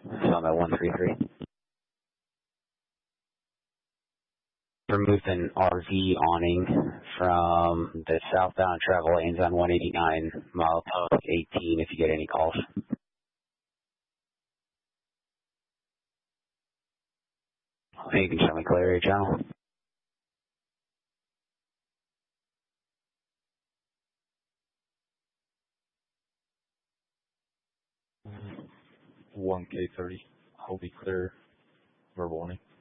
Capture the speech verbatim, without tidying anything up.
Summit one three three. Removed an R V awning from the southbound travel lanes on one eighty-nine, milepost eighteen if you get any calls. You can show me clear your channel. one K thirty. I'll be clear. Verbal warning.